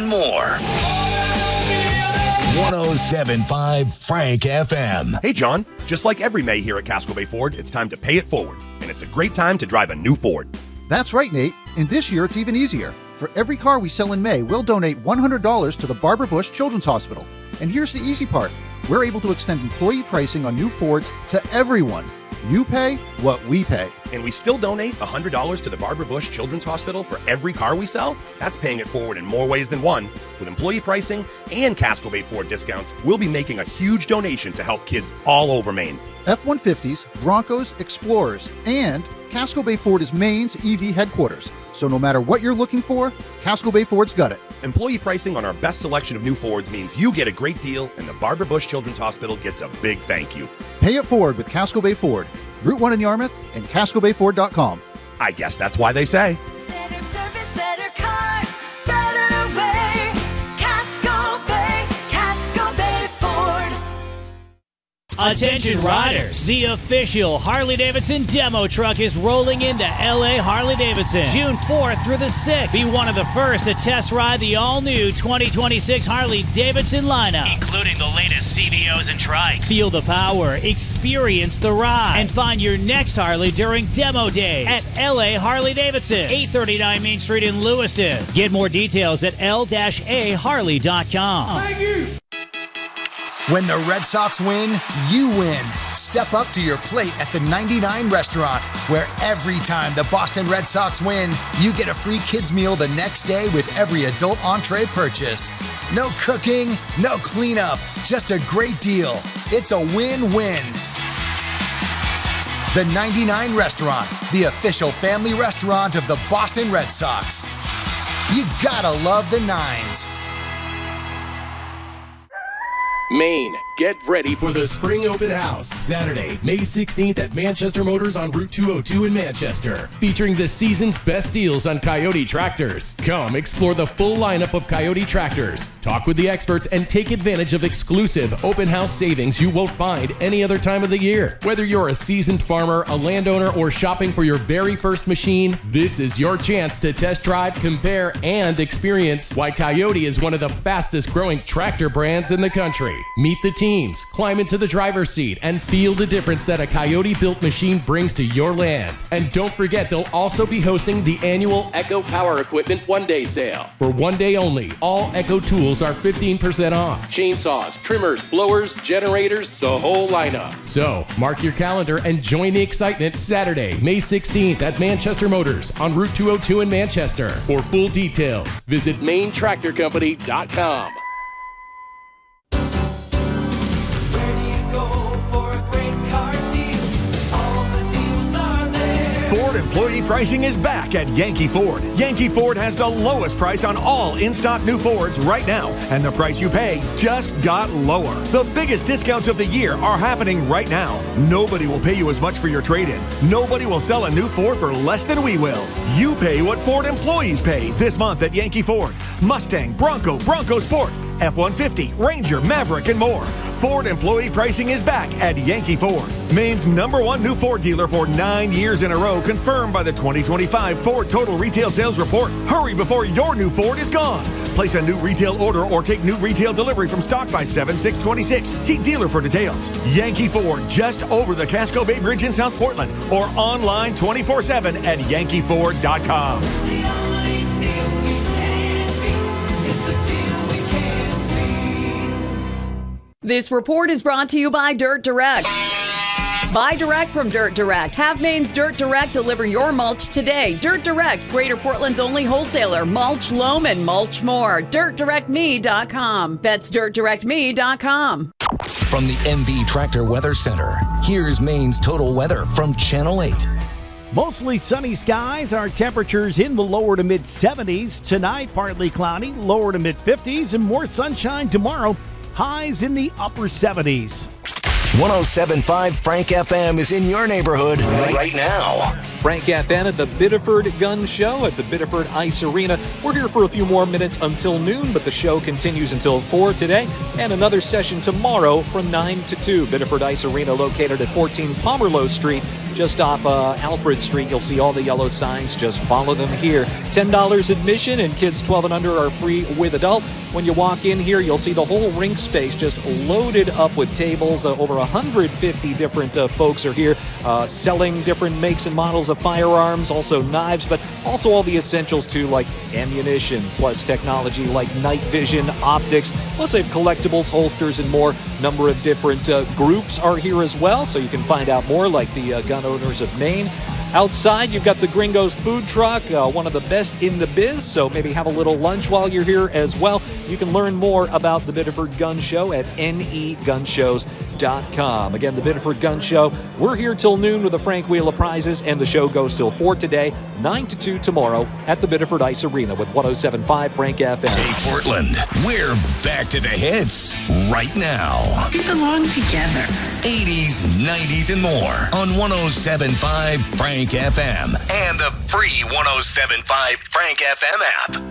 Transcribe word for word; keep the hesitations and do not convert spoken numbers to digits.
more. one oh seven point five Frank F M. Hey, John. Just like every May here at Casco Bay Ford, it's time to pay it forward. And it's a great time to drive a new Ford. That's right, Nate. And this year, it's even easier. For every car we sell in May, we'll donate one hundred dollars to the Barbara Bush Children's Hospital. And here's the easy part. We're able to extend employee pricing on new Fords to everyone. You pay what we pay. And we still donate one hundred dollars to the Barbara Bush Children's Hospital for every car we sell? That's paying it forward in more ways than one. With employee pricing and Casco Bay Ford discounts, we'll be making a huge donation to help kids all over Maine. F one fifties, Broncos, Explorers, and Casco Bay Ford is Maine's E V headquarters. So no matter what you're looking for, Casco Bay Ford's got it. Employee pricing on our best selection of new Fords means you get a great deal and the Barbara Bush Children's Hospital gets a big thank you. Pay it forward with Casco Bay Ford. Route one in Yarmouth and casco bay ford dot com. I guess that's why they say. Better service, better cars, better way. Casco Bay, Casco Bay Ford. Attention riders, the official Harley-Davidson demo truck is rolling into L A Harley-Davidson June fourth through the sixth. Be one of the first to test ride the all-new twenty twenty-six Harley-Davidson lineup, including the latest C V Os and trikes. Feel the power, experience the ride, and find your next Harley during demo days at L A Harley-Davidson, eight thirty-nine Main Street in Lewiston. Get more details at L A Harley dot com. Thank you. When the Red Sox win, you win. Step up to your plate at the ninety-nine Restaurant, where every time the Boston Red Sox win, you get a free kids meal the next day with every adult entree purchased. No cooking, no cleanup, just a great deal. It's a win-win. The ninety-nine Restaurant, the official family restaurant of the Boston Red Sox. You gotta love the nines. Maine, get ready for the Spring Open House, Saturday, May sixteenth at Manchester Motors on Route two oh two in Manchester, featuring the season's best deals on Coyote tractors. Come explore the full lineup of Coyote tractors, talk with the experts, and take advantage of exclusive open house savings you won't find any other time of the year. Whether you're a seasoned farmer, a landowner, or shopping for your very first machine, this is your chance to test drive, compare, and experience why Coyote is one of the fastest growing tractor brands in the country. Meet the teams, climb into the driver's seat, and feel the difference that a Coyote-built machine brings to your land. And don't forget, they'll also be hosting the annual Echo Power Equipment one-day sale. For one day only, all Echo tools are fifteen percent off. Chainsaws, trimmers, blowers, generators, the whole lineup. So, mark your calendar and join the excitement Saturday, May sixteenth at Manchester Motors on Route two oh two in Manchester. For full details, visit maine tractor company dot com. Ford employee pricing is back at Yankee Ford. Yankee Ford has the lowest price on all in-stock new Fords right now, and the price you pay just got lower. The biggest discounts of the year are happening right now. Nobody will pay you as much for your trade-in. Nobody will sell a new Ford for less than we will. You pay what Ford employees pay this month at Yankee Ford. Mustang, Bronco, Bronco Sport, F one fifty, Ranger, Maverick, and more. Ford employee pricing is back at Yankee Ford, Maine's number one new Ford dealer for nine years in a row, confirmed by the twenty twenty-five Ford Total Retail Sales Report. Hurry before your new Ford is gone. Place a new retail order or take new retail delivery from stock by seven six twenty-six. See dealer for details. Yankee Ford, just over the Casco Bay Bridge in South Portland, or online twenty-four seven at yankee ford dot com. This report is brought to you by Dirt Direct. Buy direct from Dirt Direct. Have Maine's Dirt Direct deliver your mulch today. Dirt Direct, Greater Portland's only wholesaler. Mulch, loam, and mulch more. dirt direct me dot com. That's dirt direct me dot com. From the M B Tractor Weather Center, here's Maine's total weather from Channel eight. Mostly sunny skies. Our temperatures in the lower to mid seventies. Tonight, partly cloudy, lower to mid fifties, and more sunshine tomorrow. Highs in the upper seventies. one oh seven point five Frank F M is in your neighborhood right now. Frank F M at the Biddeford Gun Show at the Biddeford Ice Arena. We're here for a few more minutes until noon, but the show continues until four today, and another session tomorrow from nine to two. Biddeford Ice Arena located at fourteen Pomerleau Street, just off uh, Alfred Street. You'll see all the yellow signs. Just follow them here. ten dollars admission, and kids twelve and under are free with adult. When you walk in here, you'll see the whole rink space just loaded up with tables. Uh, over one hundred fifty different uh, folks are here uh, selling different makes and models of firearms, also knives, but also all the essentials too, like ammunition, plus technology like night vision, optics, plus they have collectibles, holsters, and more. Number of different uh, groups are here as well, so you can find out more, like the uh, Gun Owners of Maine. Outside, you've got the Gringo's food truck, uh, one of the best in the biz, so maybe have a little lunch while you're here as well. You can learn more about the Biddeford Gun Show at N E gun shows dot com. Again, the Biddeford Gun Show, we're here till noon with a Frank Wheel of prizes, and the show goes till four today, nine to two tomorrow at the Biddeford Ice Arena with one oh seven point five Frank F M. Hey, Portland, we're back to the hits right now. We belong together. eighties, nineties, and more on one oh seven point five Frank F M and the free one oh seven point five Frank F M app.